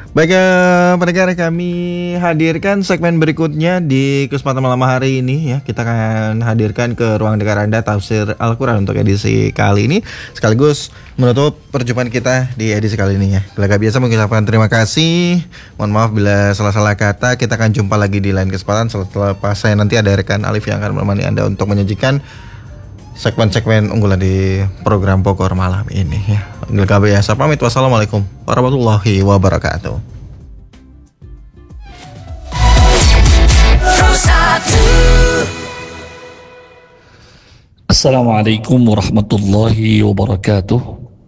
Baik, pendengar, kami hadirkan segmen berikutnya di kesempatan malam hari ini ya. Kita akan hadirkan ke ruang dengar Anda tafsir Al-Quran untuk edisi kali ini, sekaligus menutup perjumpaan kita di edisi kali ini ya. Bila biasa mengucapkan terima kasih. Mohon maaf bila salah-salah kata. Kita akan jumpa lagi di lain kesempatan setelah saya nanti ada rekan Alif yang akan menemani Anda untuk menyajikan segmen-segmen unggulan di program Bogor malam ini ya. Saya pamit. Wassalamualaikum warahmatullahi wabarakatuh. Assalamualaikum warahmatullahi wabarakatuh.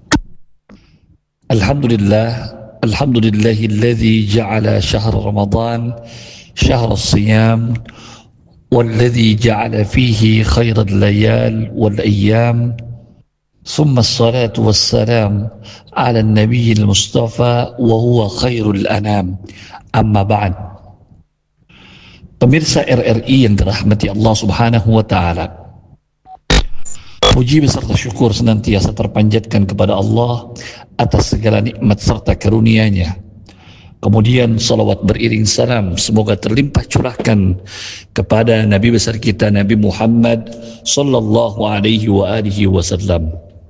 Alhamdulillahilladzi ja'ala syahr Ramadan syahr as-siyam والذي جعل فيه خير الليال والأيام ثم الصلاة والسلام على النبي المصطفى وهو خير الأنام أما بعد. Pemirsa RRI yang dirahmati Allah Subhanahu wa Ta'ala, puji beserta syukur senantiasa terpanjatkan kepada Allah atas segala nikmat serta karunia-Nya. Kemudian salawat beriring salam semoga terlimpah curahkan kepada Nabi besar kita Nabi Muhammad sallallahu alaihi wasallam.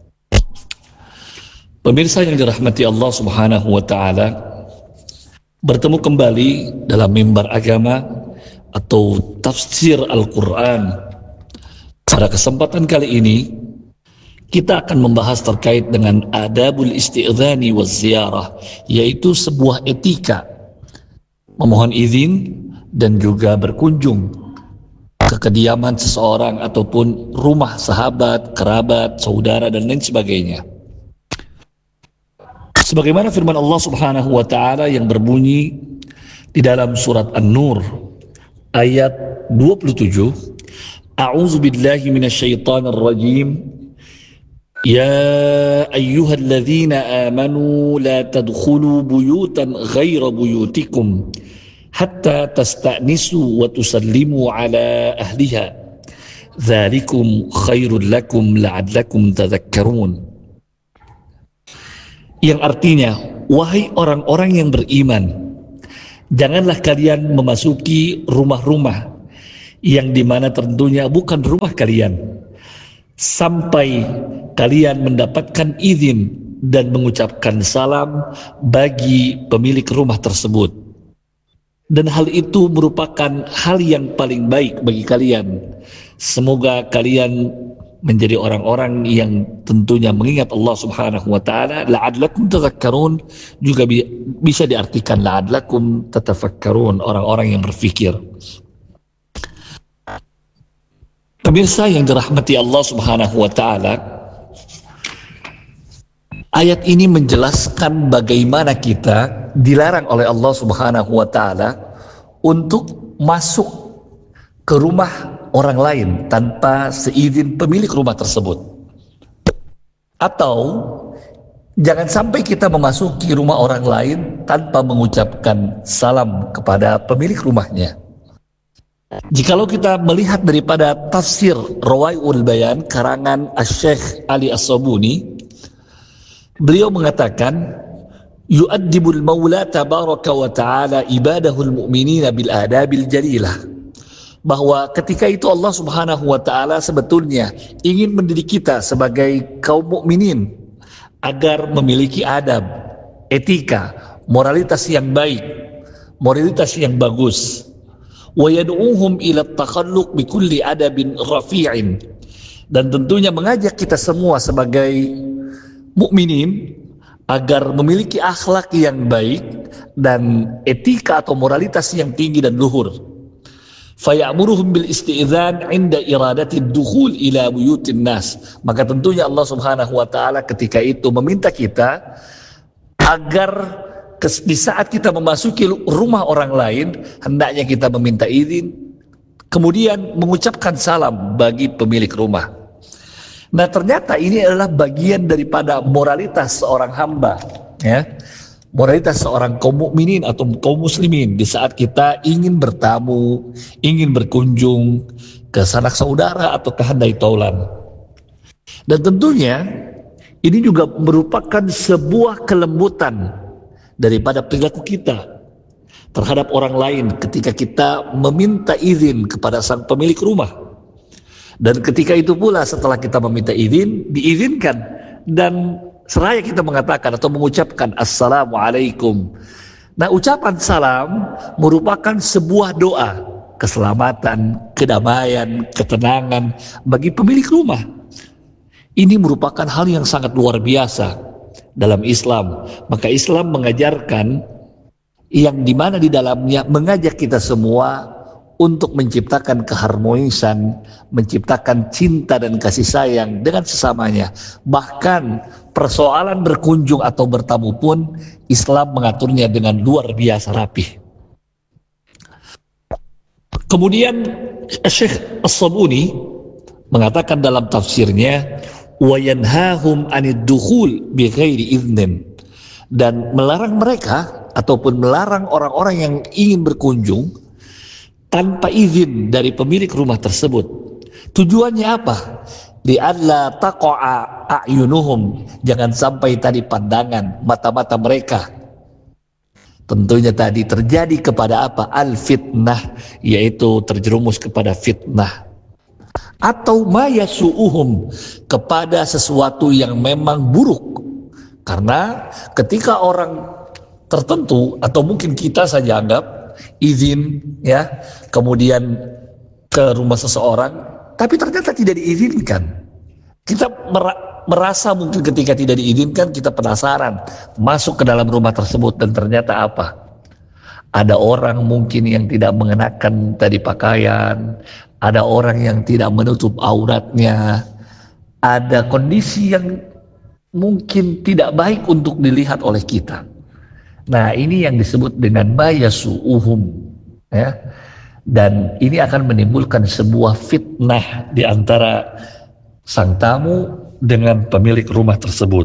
Pemirsa yang dirahmati Allah Subhanahu wa Ta'ala, bertemu kembali dalam mimbar agama atau tafsir Al-Quran. Pada kesempatan kali ini kita akan membahas terkait dengan adabul isti'dzani waz ziyarah, yaitu sebuah etika memohon izin dan juga berkunjung ke kediaman seseorang ataupun rumah sahabat, kerabat, saudara dan lain sebagainya. Sebagaimana firman Allah Subhanahu wa Ta'ala yang berbunyi di dalam surat An-Nur ayat 27, A'udzu billahi minasyaitonir rajim. يا أيها الذين آمنوا لا تدخلوا بيوتا غير بيوتكم حتى تستأنسوا وتسلموا على أهلها ذلكم خير لكم لعلكم تذكرون. Yang artinya, wahai orang-orang yang beriman, janganlah kalian memasuki rumah-rumah yang dimana tentunya bukan rumah kalian sampai kalian mendapatkan izin dan mengucapkan salam bagi pemilik rumah tersebut. Dan hal itu merupakan hal yang paling baik bagi kalian. Semoga kalian menjadi orang-orang yang tentunya mengingat Allah Subhanahu wa Ta'ala. La'adlakum tadhakkarun juga bisa diartikan la'adlakum tatafakkarun, orang-orang yang berfikir. Pemirsa yang dirahmati Allah Subhanahu wa Ta'ala, ayat ini menjelaskan bagaimana kita dilarang oleh Allah Subhanahu wa Ta'ala untuk masuk ke rumah orang lain tanpa seizin pemilik rumah tersebut. Atau jangan sampai kita memasuki rumah orang lain tanpa mengucapkan salam kepada pemilik rumahnya. Jikalau kita melihat daripada tafsir Rawaiul Bayan karangan Asy-Syaikh Ali As-Sabuni, beliau mengatakan yu'addibul maula tabaraka wa ta'ala ibadahul mu'minina bil adabil jalilah, bahwa ketika itu Allah Subhanahu wa Ta'ala sebetulnya ingin mendidik kita sebagai kaum mukminin agar memiliki adab, etika, moralitas yang baik, moralitas yang bagus. Wa yad'uhum ila at-takhalluq bi kulli adabin rafi'in, dan tentunya mengajak kita semua sebagai mukminin agar memiliki akhlak yang baik dan etika atau moralitas yang tinggi dan luhur. Faya'muruhum bil isti'dzan 'inda iradati ad-dukhul ila buyutin nas, maka tentunya Allah Subhanahu wa Ta'ala ketika itu meminta kita agar di saat kita memasuki rumah orang lain, hendaknya kita meminta izin, kemudian mengucapkan salam bagi pemilik rumah. Nah, ternyata ini adalah bagian daripada moralitas seorang hamba, ya. Moralitas seorang kaum mukminin atau kaum muslimin di saat kita ingin bertamu, ingin berkunjung ke sanak saudara atau ke handai taulan. Dan tentunya ini juga merupakan sebuah kelembutan daripada perilaku kita terhadap orang lain ketika kita meminta izin kepada sang pemilik rumah. Dan ketika itu pula setelah kita meminta izin, diizinkan, dan seraya kita mengatakan atau mengucapkan Assalamualaikum. Nah, ucapan salam merupakan sebuah doa keselamatan, kedamaian, ketenangan bagi pemilik rumah. Ini merupakan hal yang sangat luar biasa dalam Islam. Maka Islam mengajarkan yang dimana di dalamnya mengajak kita semua untuk menciptakan keharmonisan, menciptakan cinta dan kasih sayang dengan sesamanya. Bahkan persoalan berkunjung atau bertamu pun Islam mengaturnya dengan luar biasa rapih. Kemudian Syekh As-Sabuni mengatakan dalam tafsirnya, wa yanhahum 'anid dukhul bighairi idznin, dan melarang mereka ataupun melarang orang-orang yang ingin berkunjung tanpa izin dari pemilik rumah tersebut. Tujuannya apa? Li'alla taqa'a a'yunuhum, jangan sampai tadi pandangan mata-mata mereka tentunya tadi terjadi kepada apa? Al-fitnah, yaitu terjerumus kepada fitnah. Atau mayasu'uhum, kepada sesuatu yang memang buruk. Karena ketika orang tertentu atau mungkin kita saja anggap izin ya, kemudian ke rumah seseorang, tapi ternyata tidak diizinkan. Kita merasa mungkin ketika tidak diizinkan kita penasaran masuk ke dalam rumah tersebut, dan ternyata apa? Ada orang mungkin yang tidak mengenakan tadi pakaian, ada orang yang tidak menutup auratnya, ada kondisi yang mungkin tidak baik untuk dilihat oleh kita. Nah, ini yang disebut dengan mayasu'uhum ya. Dan ini akan menimbulkan sebuah fitnah di antara sang tamu dengan pemilik rumah tersebut.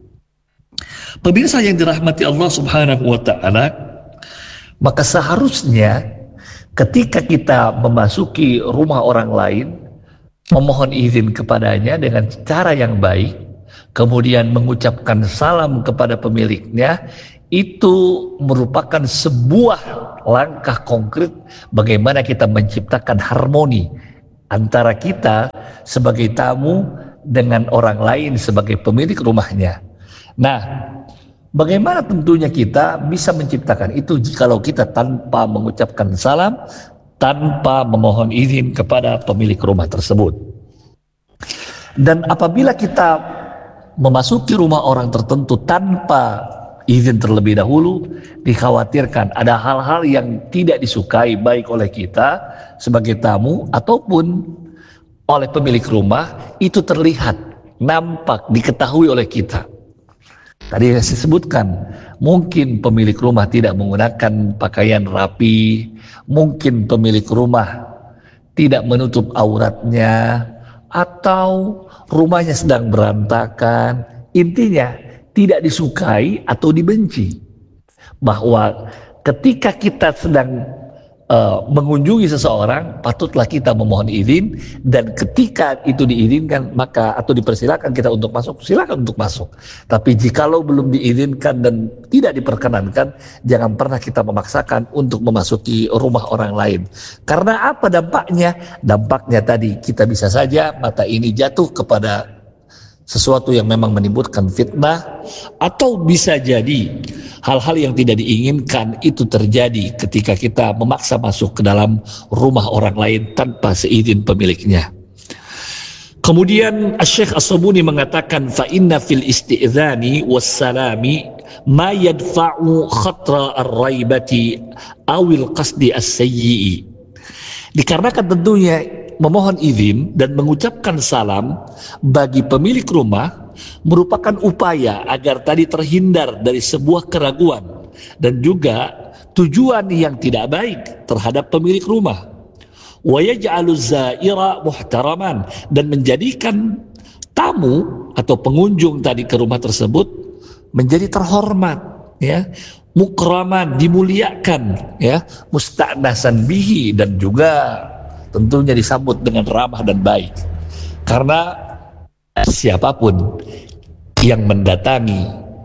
Pemirsa yang dirahmati Allah Subhanahu wa taala, maka seharusnya ketika kita memasuki rumah orang lain, memohon izin kepadanya dengan cara yang baik, kemudian mengucapkan salam kepada pemiliknya, itu merupakan sebuah langkah konkret bagaimana kita menciptakan harmoni antara kita sebagai tamu dengan orang lain sebagai pemilik rumahnya. Nah, bagaimana tentunya kita bisa menciptakan itu jikalau kita tanpa mengucapkan salam, tanpa memohon izin kepada pemilik rumah tersebut. Dan apabila kita memasuki rumah orang tertentu tanpa izin terlebih dahulu, dikhawatirkan ada hal-hal yang tidak disukai baik oleh kita sebagai tamu ataupun oleh pemilik rumah, itu terlihat, nampak, diketahui oleh kita. Tadi saya sebutkan, mungkin pemilik rumah tidak menggunakan pakaian rapi, mungkin pemilik rumah tidak menutup auratnya, atau rumahnya sedang berantakan. Intinya tidak disukai atau dibenci. Bahwa ketika kita sedang mengunjungi seseorang, patutlah kita memohon izin, dan ketika itu diizinkan maka atau dipersilakan kita untuk masuk, silakan untuk masuk. Tapi jikalau belum diizinkan dan tidak diperkenankan, jangan pernah kita memaksakan untuk memasuki rumah orang lain. Karena apa dampaknya? Dampaknya tadi kita bisa saja mata ini jatuh kepada sesuatu yang memang menimbulkan fitnah, atau bisa jadi hal-hal yang tidak diinginkan itu terjadi ketika kita memaksa masuk ke dalam rumah orang lain tanpa seizin pemiliknya. Kemudian Syekh As-Sabuni mengatakan, fa inna fil isti'dzani wassalami ma yadfa'u khatra ar-raibati awil qasdi as-sayyi'i. Dikarenakan tentunya memohon izin dan mengucapkan salam bagi pemilik rumah merupakan upaya agar tadi terhindar dari sebuah keraguan dan juga tujuan yang tidak baik terhadap pemilik rumah. Wa yaj'alu zaira muhtaraman, dan menjadikan tamu atau pengunjung tadi ke rumah tersebut menjadi terhormat ya, mukraman, dimuliakan ya, musta'nasan bihi, dan juga tentunya disambut dengan ramah dan baik. Karena siapapun yang mendatangi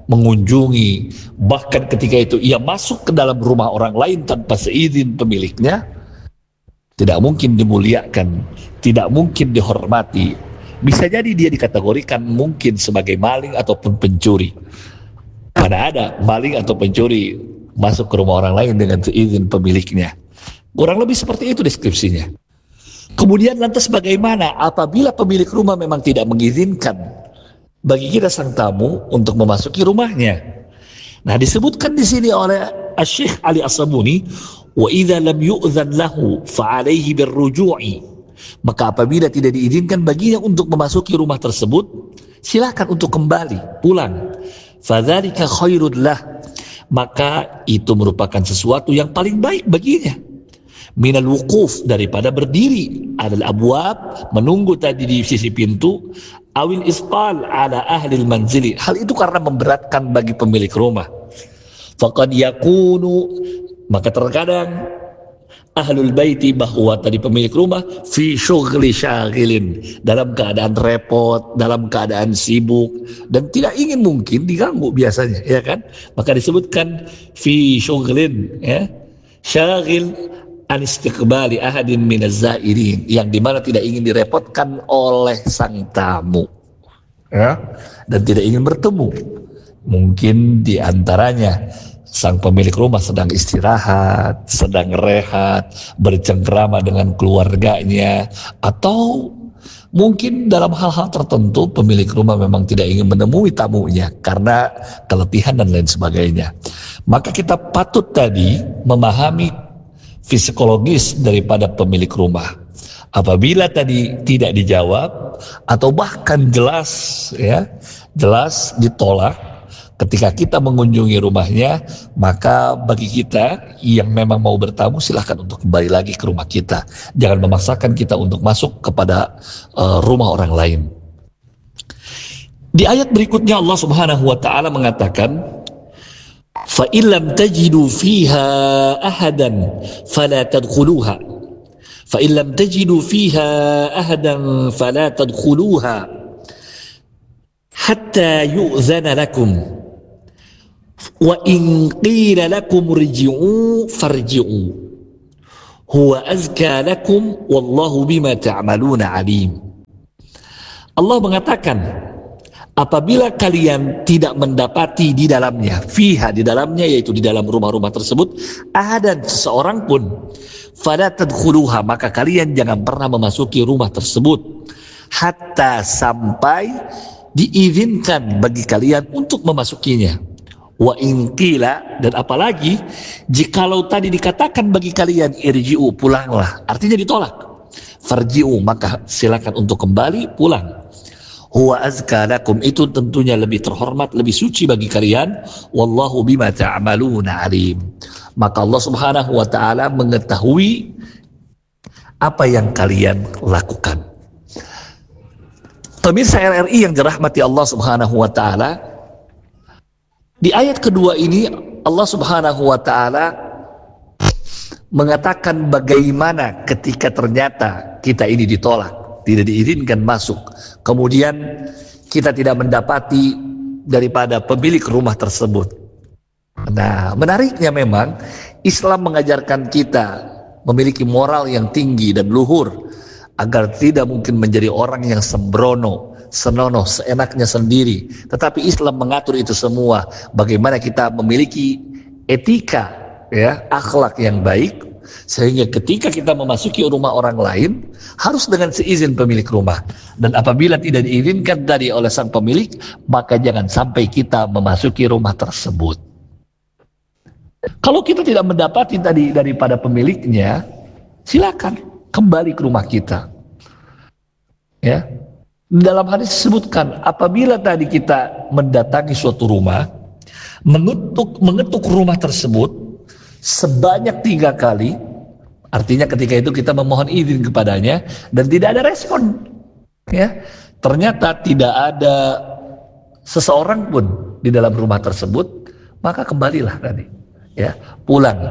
mengunjungi, bahkan ketika itu ia masuk ke dalam rumah orang lain tanpa seizin pemiliknya, tidak mungkin dimuliakan, tidak mungkin dihormati. Bisa jadi dia dikategorikan mungkin sebagai maling ataupun pencuri. Mana ada maling atau pencuri masuk ke rumah orang lain dengan seizin pemiliknya. Kurang lebih seperti itu deskripsinya. Kemudian lantas bagaimana apabila pemilik rumah memang tidak mengizinkan bagi kita sang tamu untuk memasuki rumahnya? Nah, disebutkan di sini oleh Syekh Ali As-Sabuni, wa idza lam yu'dzan lahu fa 'alaihi birruju'i. Maka apabila tidak diizinkan baginya untuk memasuki rumah tersebut, silakan untuk kembali, pulang. Fadzalika khairul lah. Maka itu merupakan sesuatu yang paling baik baginya. Minal wuquf, daripada berdiri alal abwab, menunggu tadi di sisi pintu, awil isqal ala ahli manzili. Hal itu karena memberatkan bagi pemilik rumah. Faqad yakunu, maka terkadang ahlul baiti, bahwa tadi pemilik rumah, fi syughli syaghilin, dalam keadaan repot, dalam keadaan sibuk, dan tidak ingin mungkin diganggu biasanya, ya kan? Maka disebutkan fi syughlin, ya, syaghil an istiqbali ahadin minaz zairin, yang dimana tidak ingin direpotkan oleh sang tamu, ya, dan tidak ingin bertemu. Mungkin diantaranya sang pemilik rumah sedang istirahat, sedang rehat, bercengkrama dengan keluarganya, atau mungkin dalam hal-hal tertentu pemilik rumah memang tidak ingin menemui tamunya karena keletihan dan lain sebagainya. Maka kita patut tadi memahami psikologis daripada pemilik rumah. Apabila tadi tidak dijawab atau bahkan jelas ditolak ketika kita mengunjungi rumahnya, maka bagi kita yang memang mau bertamu, silahkan untuk kembali lagi ke rumah kita. Jangan memaksakan kita untuk masuk kepada rumah orang lain. Di ayat berikutnya Allah Subhanahu wa taala mengatakan, fa illam tajidu fiha ahadan fala tadkhuluha, fa illam tajidu fiha ahadan fala tadkhuluha hatta yu'zana lakum wa in qila lakum irji'u farji'u huwa azka lakum wallahu bima ta'maluna alim. Allah mengatakan, apabila kalian tidak mendapati di dalamnya, fiha, di dalamnya, yaitu di dalam rumah-rumah tersebut, ahadan, seseorang pun, fala tadkhuluha, maka kalian jangan pernah memasuki rumah tersebut, hatta, sampai diizinkan bagi kalian untuk memasukinya. Wa in qila, dan apalagi jikalau tadi dikatakan bagi kalian irji'u, pulanglah, artinya ditolak. Farji'u, maka silakan untuk kembali, pulang. Huwa azka lakum, itu tentunya lebih terhormat, lebih suci bagi kalian. Wallahu bima ta'maluna alim. Maka Allah Subhanahu wa taala mengetahui apa yang kalian lakukan. Pemirsa RRI yang dirahmati Allah Subhanahu wa taala, di ayat kedua ini Allah Subhanahu wa taala mengatakan bagaimana ketika ternyata kita ini ditolak, tidak diizinkan masuk, kemudian kita tidak mendapati daripada pemilik rumah tersebut. Nah, menariknya memang Islam mengajarkan kita memiliki moral yang tinggi dan luhur agar tidak mungkin menjadi orang yang sembrono, senonoh, seenaknya sendiri. Tetapi Islam mengatur itu semua, bagaimana kita memiliki etika, ya, akhlak yang baik, sehingga ketika kita memasuki rumah orang lain harus dengan seizin pemilik rumah, dan apabila tidak diizinkan tadi oleh sang pemilik, maka jangan sampai kita memasuki rumah tersebut. Kalau kita tidak mendapati tadi daripada pemiliknya, silakan kembali ke rumah kita, ya. Dalam hadis disebutkan, apabila tadi kita mendatangi suatu rumah, mengetuk rumah tersebut sebanyak 3 kali, artinya ketika itu kita memohon izin kepadanya dan tidak ada respon, ya, ternyata tidak ada seseorang pun di dalam rumah tersebut, maka kembalilah tadi, ya, pulang.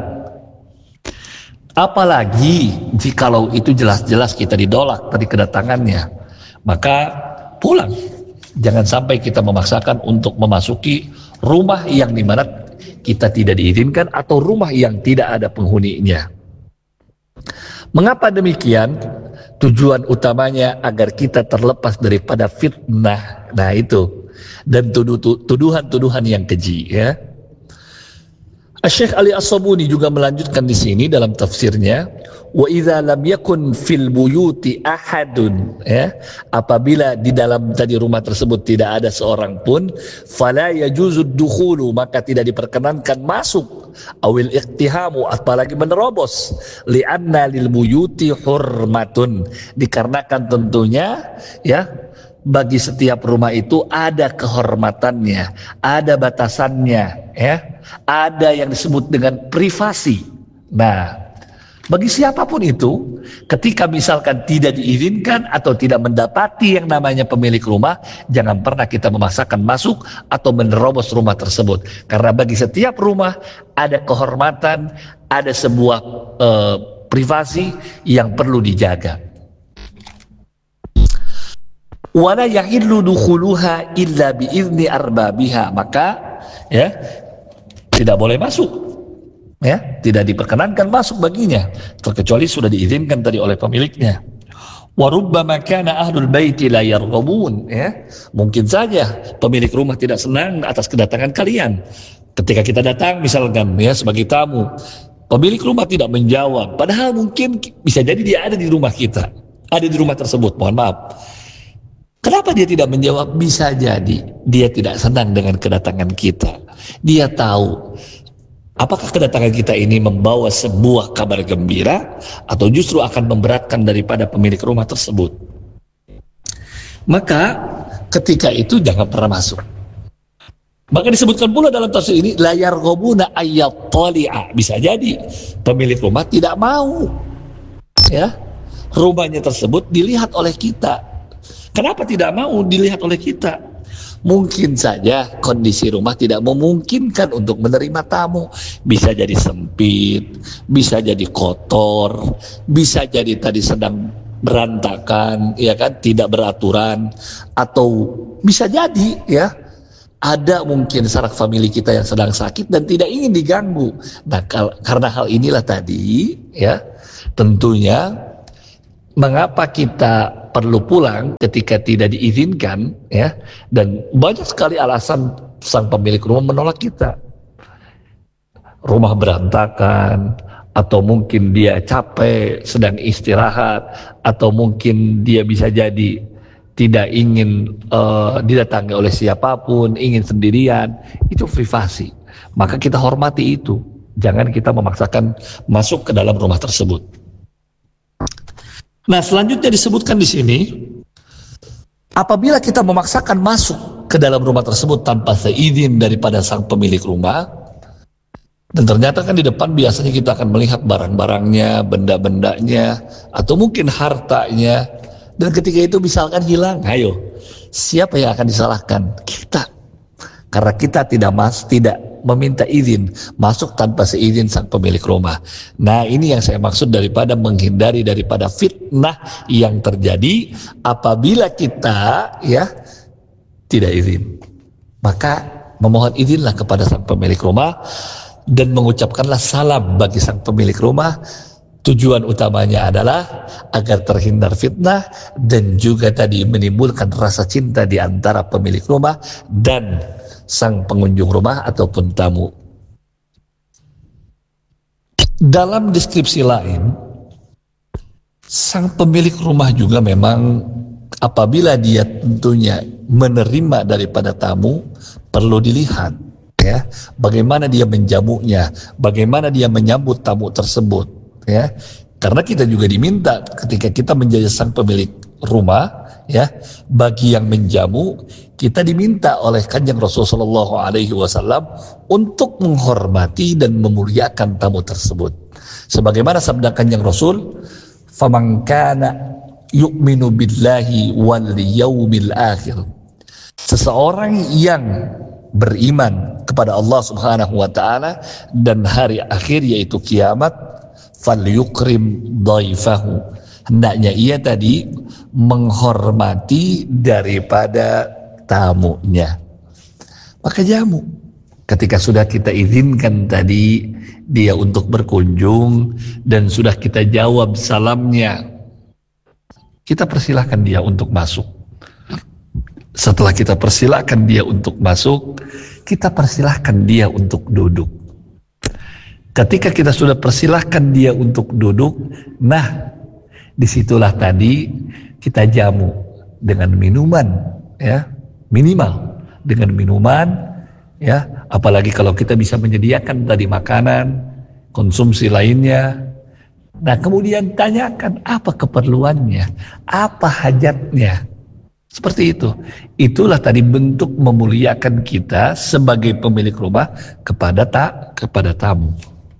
Apalagi jikalau itu jelas-jelas kita ditolak tadi kedatangannya, maka pulang. Jangan sampai kita memaksakan untuk memasuki rumah yang dimana kita tidak diizinkan atau rumah yang tidak ada penghuninya. Mengapa demikian? Tujuan utamanya agar kita terlepas daripada fitnah. Nah itu, dan tuduhan-tuduhan yang keji, ya. Syekh Ali As-Sabuni juga melanjutkan di sini dalam tafsirnya, wa idza lam yakun fil buyuti ahadun, ya, apabila di dalam tadi rumah tersebut tidak ada seorang pun, fala yajuzud dukhulu, maka tidak diperkenankan masuk, awil iqtihamu, apalagi menerobos, li'anna lil buyuti hurmatun, dikarenakan tentunya, ya, bagi setiap rumah itu ada kehormatannya, ada batasannya, ya, ada yang disebut dengan privasi. Nah, bagi siapapun itu, ketika misalkan tidak diizinkan atau tidak mendapati yang namanya pemilik rumah, jangan pernah kita memaksakan masuk atau menerobos rumah tersebut, karena bagi setiap rumah ada kehormatan, ada sebuah privasi yang perlu dijaga. Wala yahillu dukhuluha illa biizni arbabiha, maka, ya, tidak boleh masuk, ya, tidak diperkenankan masuk baginya terkecuali sudah diizinkan tadi oleh pemiliknya. Wa rubbama kana ahlul baiti la yarghabun, ya, mungkin saja pemilik rumah tidak senang atas kedatangan kalian. Ketika kita datang misalkan, ya, sebagai tamu, pemilik rumah tidak menjawab, padahal mungkin bisa jadi dia ada di rumah kita, ada di rumah tersebut, mohon maaf. Kenapa dia tidak menjawab? Bisa jadi dia tidak senang dengan kedatangan kita. Dia tahu apakah kedatangan kita ini membawa sebuah kabar gembira atau justru akan memberatkan daripada pemilik rumah tersebut. Maka ketika itu jangan pernah masuk. Maka disebutkan pula dalam tafsir ini, la yarghabuna ayyatali'a, bisa jadi pemilik rumah tidak mau, ya, rumahnya tersebut dilihat oleh kita. Kenapa tidak mau dilihat oleh kita? Mungkin saja kondisi rumah tidak memungkinkan untuk menerima tamu. Bisa jadi sempit, bisa jadi kotor, bisa jadi tadi sedang berantakan, ya kan, tidak beraturan, atau bisa jadi, ya, ada mungkin sanak famili kita yang sedang sakit dan tidak ingin diganggu. Nah, karena hal inilah tadi, ya, tentunya mengapa kita perlu pulang ketika tidak diizinkan, ya, dan banyak sekali alasan sang pemilik rumah menolak kita. Rumah berantakan, atau mungkin dia capek sedang istirahat, atau mungkin dia bisa jadi tidak ingin didatangi oleh siapapun, ingin sendirian. Itu privasi, maka kita hormati itu. Jangan kita memaksakan masuk ke dalam rumah tersebut. Nah, selanjutnya disebutkan di sini, apabila kita memaksakan masuk ke dalam rumah tersebut tanpa seizin daripada sang pemilik rumah, dan ternyata kan di depan biasanya kita akan melihat barang-barangnya, benda-bendanya, atau mungkin hartanya, dan ketika itu misalkan hilang, ayo, siapa yang akan disalahkan? Kita. Karena kita tidak meminta izin masuk tanpa seizin sang pemilik rumah. Nah, ini yang saya maksud daripada menghindari daripada fitnah yang terjadi apabila kita, ya, tidak izin. Maka memohon izinlah kepada sang pemilik rumah dan mengucapkanlah salam bagi sang pemilik rumah. Tujuan utamanya adalah agar terhindar fitnah dan juga tadi menimbulkan rasa cinta di antara pemilik rumah dan sang pengunjung rumah ataupun tamu. Dalam deskripsi lain, sang pemilik rumah juga memang apabila dia tentunya menerima daripada tamu, perlu dilihat, ya, bagaimana dia menjamunya, bagaimana dia menyambut tamu tersebut, ya. Karena kita juga diminta ketika kita menjadi sang pemilik rumah, ya, bagi yang menjamu, kita diminta oleh Kanjeng Rasulullah SAW untuk menghormati dan memuliakan tamu tersebut. Sebagaimana sabda Kanjeng Rasul, "Faman kana yu'minu billahi wal yaumil akhir." Seseorang yang beriman kepada Allah Subhanahu wa taala dan hari akhir yaitu kiamat, falyukrim dhaifahu. Hendaknya ia tadi menghormati daripada tamunya. Maka jamu, Ketika sudah kita izinkan tadi dia untuk berkunjung dan sudah kita jawab salamnya, kita persilahkan dia untuk masuk. Setelah kita persilahkan dia untuk masuk, kita persilahkan dia untuk duduk. Ketika kita sudah persilahkan dia untuk duduk, nah disitulah tadi kita jamu dengan minuman, ya, minimal dengan minuman, ya, apalagi kalau kita bisa menyediakan tadi makanan, konsumsi lainnya. Nah kemudian tanyakan apa keperluannya, apa hajatnya, seperti itu. Itulah tadi bentuk memuliakan kita sebagai pemilik rumah kepada tamu.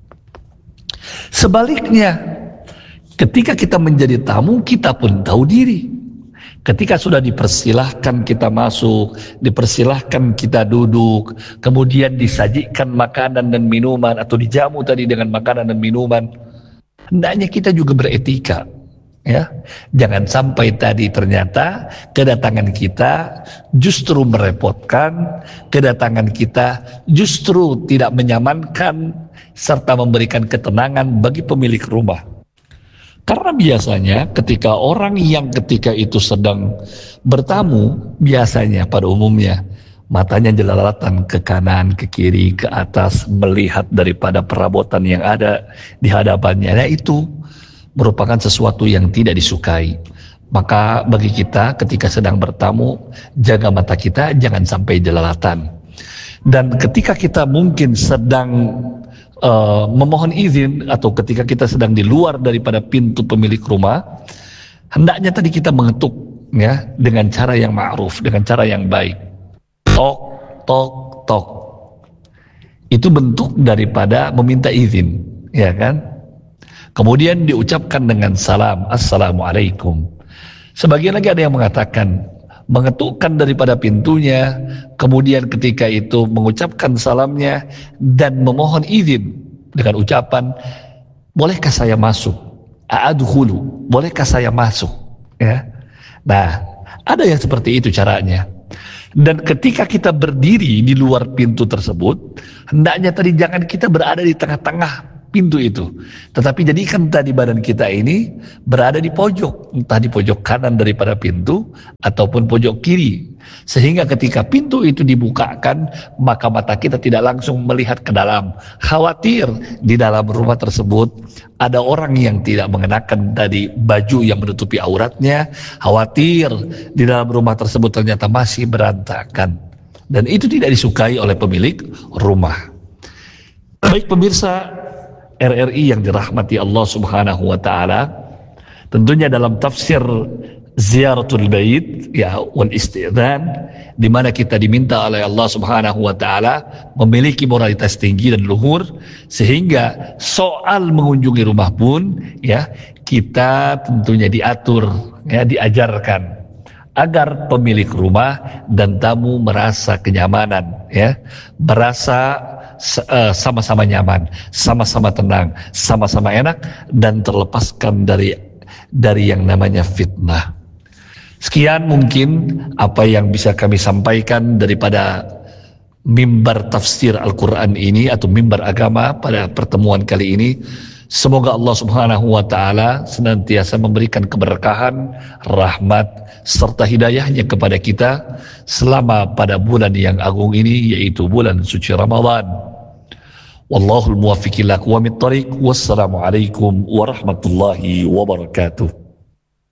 Sebaliknya, ketika kita menjadi tamu, kita pun tahu diri. Ketika sudah dipersilahkan kita masuk, dipersilahkan kita duduk, kemudian disajikan makanan dan minuman atau dijamu tadi dengan makanan dan minuman, hendaknya kita juga beretika, ya. Jangan sampai tadi ternyata kedatangan kita justru merepotkan, kedatangan kita justru tidak menyamankan serta memberikan ketenangan bagi pemilik rumah. Karena biasanya ketika orang yang ketika itu sedang bertamu, biasanya pada umumnya matanya jelalatan ke kanan, ke kiri, ke atas, melihat daripada perabotan yang ada di hadapannya. Nah itu merupakan sesuatu yang tidak disukai. Maka bagi kita ketika sedang bertamu, jaga mata kita jangan sampai jelalatan. Dan ketika kita mungkin sedang memohon izin atau ketika kita sedang di luar daripada pintu pemilik rumah, hendaknya tadi kita mengetuk, ya, dengan cara yang ma'ruf, dengan cara yang baik. Tok, tok, tok. Itu bentuk daripada meminta izin, ya kan? Kemudian diucapkan dengan salam, assalamualaikum. Sebagian lagi ada yang mengatakan mengetukkan daripada pintunya, kemudian ketika itu mengucapkan salamnya dan memohon izin dengan ucapan, bolehkah saya masuk? A'adkhulu, bolehkah saya masuk? Ya. Nah, ada yang seperti itu caranya. Dan ketika kita berdiri di luar pintu tersebut, hendaknya tadi jangan kita berada di tengah-tengah pintu itu, tetapi jadikan tadi badan kita ini berada di pojok, entah di pojok kanan daripada pintu ataupun pojok kiri, sehingga ketika pintu itu dibukakan maka mata kita tidak langsung melihat ke dalam. Khawatir di dalam rumah tersebut ada orang yang tidak mengenakan tadi baju yang menutupi auratnya, khawatir di dalam rumah tersebut ternyata masih berantakan, dan itu tidak disukai oleh pemilik rumah. Baik pemirsa RRI yang dirahmati Allah Subhanahu wa taala, tentunya dalam tafsir Ziyaratul Bait, ya, wal Isti'dzan, di mana kita diminta oleh Allah Subhanahu wa taala memiliki moralitas tinggi dan luhur, sehingga soal mengunjungi rumah pun, ya, kita tentunya diatur, ya, diajarkan agar pemilik rumah dan tamu merasa kenyamanan, ya, merasa sama-sama nyaman, sama-sama tenang, sama-sama enak, dan terlepaskan dari yang namanya fitnah. Sekian mungkin apa yang bisa kami sampaikan daripada mimbar tafsir Al-Quran ini atau mimbar agama pada pertemuan kali ini. Semoga Allah Subhanahu wa taala senantiasa memberikan keberkahan, rahmat serta hidayahnya kepada kita selama pada bulan yang agung ini, yaitu bulan suci Ramadan. Wallahul muwaffiq ila aqwamit thoriq. Wassalamualaikum warahmatullahi wabarakatuh.